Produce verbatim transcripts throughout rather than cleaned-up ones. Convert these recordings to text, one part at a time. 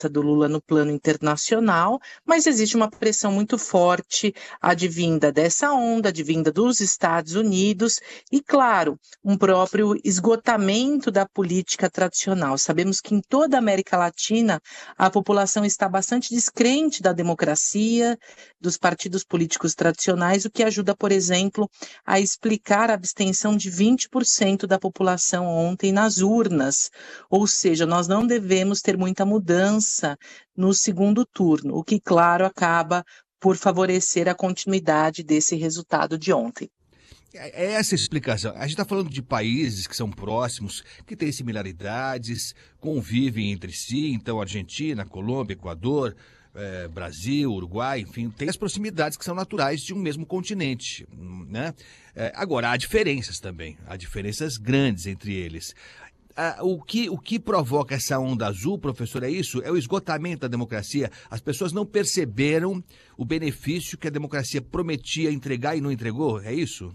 do Lula no plano internacional, mas existe uma pressão muito forte advinda dessa onda, advinda dos Estados Unidos e, claro, um próprio esgotamento da política tradicional. Sabemos que em toda a América Latina a população está bastante descrente da democracia, dos partidos políticos tradicionais, o que ajuda, por exemplo, a explicar a abstenção de vinte por cento da população ontem nas urnas. Ou seja, nós não devemos ter muita mudança no segundo turno, o que, claro, acaba por favorecer a continuidade desse resultado de ontem. É é essa a explicação. A gente está falando de países que são próximos, que têm similaridades, convivem entre si, então Argentina, Colômbia, Equador, eh, Brasil, Uruguai, enfim, tem as proximidades que são naturais de um mesmo continente, né? Eh, agora, há diferenças também, há diferenças grandes entre eles. Ah, o que, o que provoca essa onda azul, professor, é isso? É o esgotamento da democracia? As pessoas não perceberam o benefício que a democracia prometia entregar e não entregou? É isso?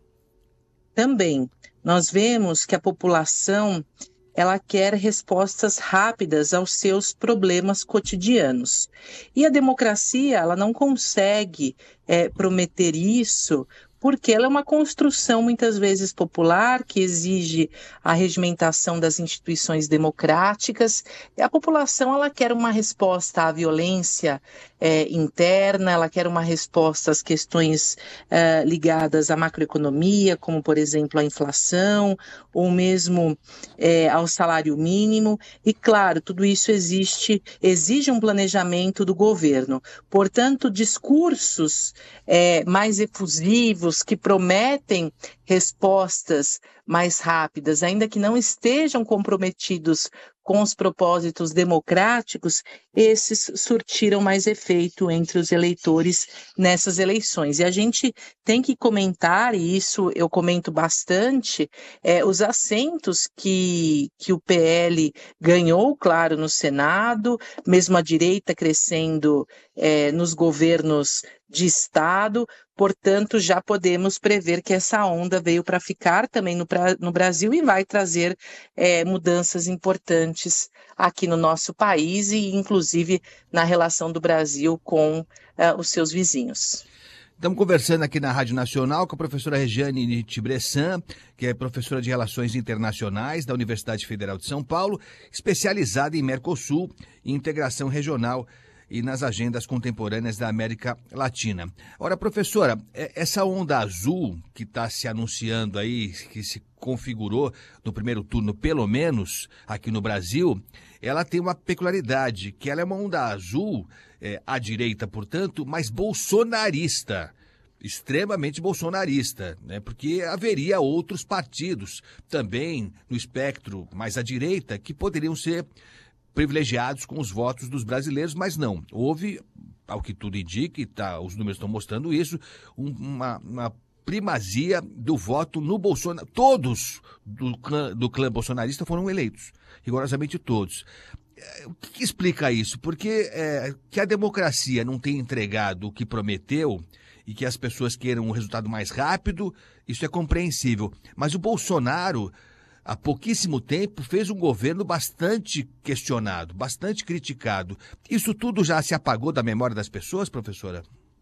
Também, nós vemos que a população ela quer respostas rápidas aos seus problemas cotidianos. E a democracia, ela não consegue é, prometer isso porque ela é uma construção muitas vezes popular que exige a regimentação das instituições democráticas. E a população ela quer uma resposta à violência é, interna, ela quer uma resposta às questões é, ligadas à macroeconomia, como por exemplo a inflação, ou mesmo é, ao salário mínimo. E claro, tudo isso existe, exige um planejamento do governo. Portanto, discursos é, mais efusivos, que prometem respostas mais rápidas, ainda que não estejam comprometidos com os propósitos democráticos, esses surtiram mais efeito entre os eleitores nessas eleições. E a gente tem que comentar, e isso eu comento bastante, é, os assentos que, que o P L ganhou, claro, no Senado, mesmo a direita crescendo é, nos governos de Estado, portanto, já podemos prever que essa onda veio para ficar também no, no Brasil e vai trazer é, mudanças importantes aqui no nosso país e, inclusive, na relação do Brasil com é, os seus vizinhos. Estamos conversando aqui na Rádio Nacional com a professora Regiane Nitibressan, que é professora de Relações Internacionais da Universidade Federal de São Paulo, especializada em Mercosul e integração regional e nas agendas contemporâneas da América Latina. Ora, professora, essa onda azul que está se anunciando aí, que se configurou no primeiro turno, pelo menos aqui no Brasil, ela tem uma peculiaridade, que ela é uma onda azul, é, à direita, portanto, mas bolsonarista, extremamente bolsonarista, né? Porque haveria outros partidos também no espectro mais à direita que poderiam ser privilegiados com os votos dos brasileiros, mas não. Houve, ao que tudo indica, e tá, os números estão mostrando isso, um, uma, uma primazia do voto no Bolsonaro. Todos do clã, do clã bolsonarista foram eleitos, rigorosamente todos. O que, que explica isso? Porque é, que a democracia não tenha entregado o que prometeu e que as pessoas queiram um resultado mais rápido, isso é compreensível. Mas o Bolsonaro, há pouquíssimo tempo, fez um governo bastante questionado, bastante criticado. Isso tudo já se apagou da memória das pessoas, professora?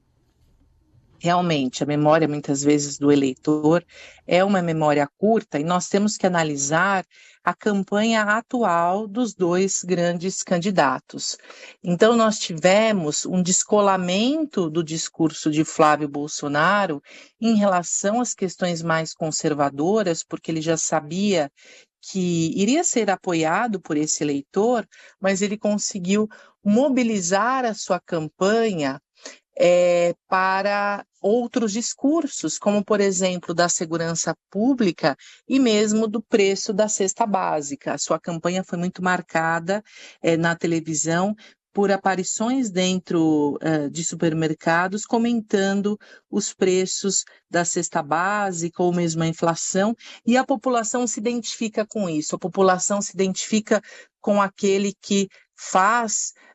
Realmente, a memória, muitas vezes, do eleitor é uma memória curta e nós temos que analisar a campanha atual dos dois grandes candidatos. Então, nós tivemos um descolamento do discurso de Flávio Bolsonaro em relação às questões mais conservadoras, porque ele já sabia que iria ser apoiado por esse eleitor, mas ele conseguiu mobilizar a sua campanha É, para outros discursos, como, por exemplo, da segurança pública e mesmo do preço da cesta básica. A sua campanha foi muito marcada é, na televisão por aparições dentro uh, de supermercados comentando os preços da cesta básica ou mesmo a inflação, e a população se identifica com isso, a população se identifica com aquele que faz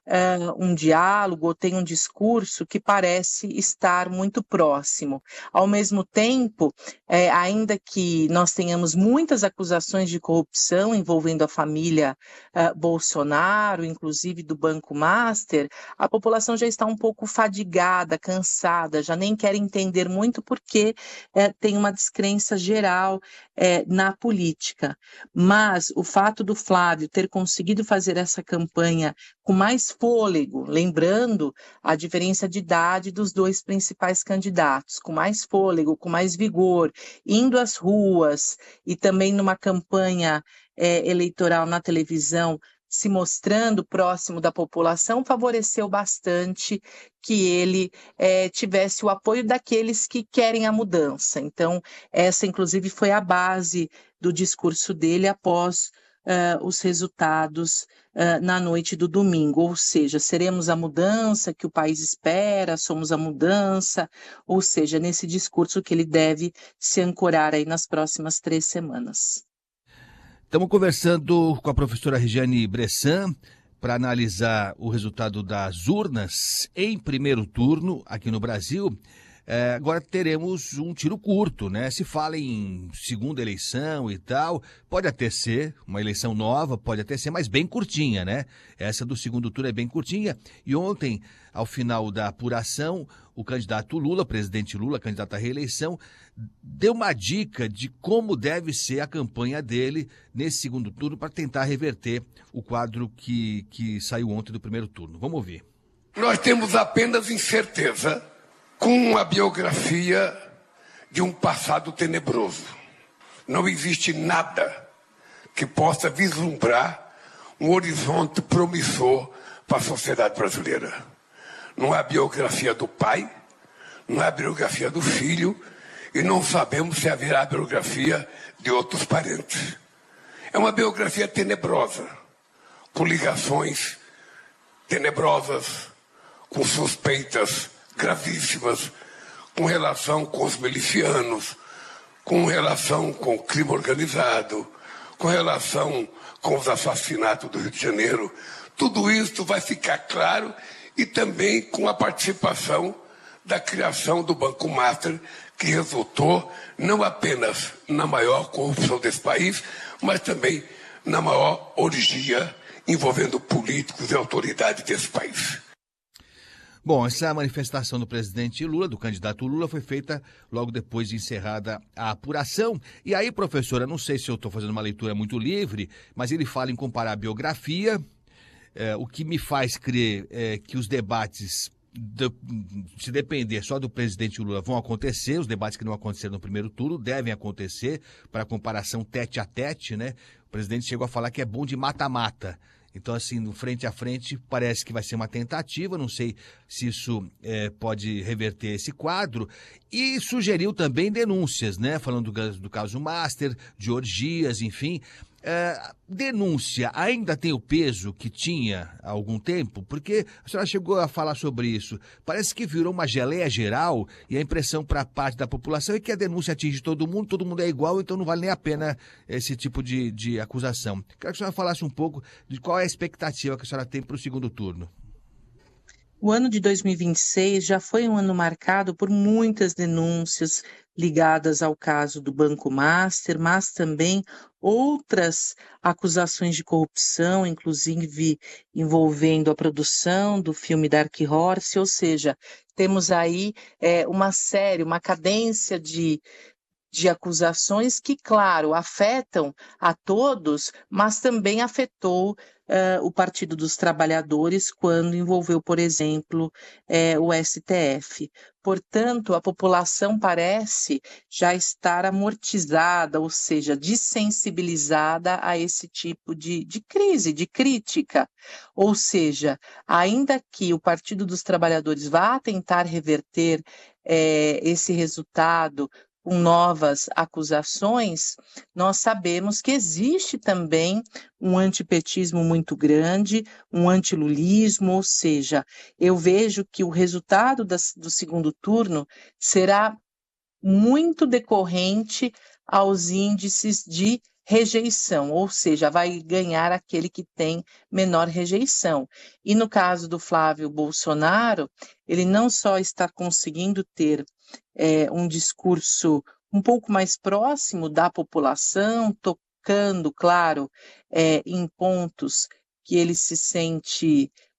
uh, um diálogo ou tem um discurso que parece estar muito próximo. Ao mesmo tempo, é, ainda que nós tenhamos muitas acusações de corrupção envolvendo a família uh, Bolsonaro, inclusive do Banco Master, a população já está um pouco fadigada, cansada, já nem quer entender muito porque é, tem uma descrença geral é, na política. Mas o fato do Flávio ter conseguido fazer essa campanha com mais fôlego, lembrando a diferença de idade dos dois principais candidatos, com mais fôlego, com mais vigor, indo às ruas e também numa campanha é, eleitoral na televisão, se mostrando próximo da população, favoreceu bastante que ele é, tivesse o apoio daqueles que querem a mudança. Então, essa, inclusive, foi a base do discurso dele após uh, os resultados uh, na noite do domingo. Ou seja, seremos a mudança que o país espera, somos a mudança, ou seja, nesse discurso que ele deve se ancorar aí nas próximas três semanas. Estamos conversando com a professora Regiane Bressan para analisar o resultado das urnas em primeiro turno aqui no Brasil. É, agora teremos um tiro curto, né? Se fala em segunda eleição e tal, pode até ser uma eleição nova, pode até ser, mas bem curtinha, né? Essa do segundo turno é bem curtinha. E ontem, ao final da apuração, o candidato Lula, presidente Lula, candidato à reeleição, deu uma dica de como deve ser a campanha dele nesse segundo turno para tentar reverter o quadro que, que saiu ontem do primeiro turno. Vamos ouvir. Nós temos apenas incerteza com a biografia de um passado tenebroso. Não existe nada que possa vislumbrar um horizonte promissor para a sociedade brasileira. Não há a biografia do pai, não há a biografia do filho, e não sabemos se haverá a biografia de outros parentes. É uma biografia tenebrosa, com ligações tenebrosas, com suspeitas gravíssimas, com relação com os milicianos, com relação com o crime organizado, com relação com os assassinatos do Rio de Janeiro. Tudo isso vai ficar claro, e também com a participação da criação do Banco Master, que resultou não apenas na maior corrupção desse país, mas também na maior orgia envolvendo políticos e autoridades desse país. Bom, essa manifestação do presidente Lula, do candidato Lula, foi feita logo depois de encerrada a apuração. E aí, professora, não sei se eu estou fazendo uma leitura muito livre, mas ele fala em comparar a biografia, é, o que me faz crer é, que os debates, de, se depender só do presidente Lula, vão acontecer. Os debates que não aconteceram no primeiro turno devem acontecer para comparação tete a tete, né? O presidente chegou a falar que é bom de mata-mata. Então, assim, no frente a frente, parece que vai ser uma tentativa, não sei se isso é, pode reverter esse quadro. E sugeriu também denúncias, né? Falando do, do caso Master, de orgias, enfim. É, denúncia ainda tem o peso que tinha há algum tempo? Porque a senhora chegou a falar sobre isso. Parece que virou uma geleia geral e a impressão para parte da população é que a denúncia atinge todo mundo, todo mundo é igual, então não vale nem a pena esse tipo de, de acusação. Quero que a senhora falasse um pouco de qual é a expectativa que a senhora tem para o segundo turno. O ano de dois mil e vinte e seis já foi um ano marcado por muitas denúncias ligadas ao caso do Banco Master, mas também outras acusações de corrupção, inclusive envolvendo a produção do filme Dark Horse, ou seja, temos aí é, uma série, uma cadência de de acusações que, claro, afetam a todos, mas também afetou uh, o Partido dos Trabalhadores quando envolveu, por exemplo, uh, o S T F. Portanto, a população parece já estar amortizada, ou seja, dessensibilizada a esse tipo de, de crise, de crítica. Ou seja, ainda que o Partido dos Trabalhadores vá tentar reverter uh, esse resultado com novas acusações, nós sabemos que existe também um antipetismo muito grande, um antilulismo, ou seja, eu vejo que o resultado das, do segundo turno será muito decorrente aos índices de rejeição, ou seja, vai ganhar aquele que tem menor rejeição. E no caso do Flávio Bolsonaro, ele não só está conseguindo ter é, um discurso um pouco mais próximo da população, tocando, claro, é, em pontos que ele se sente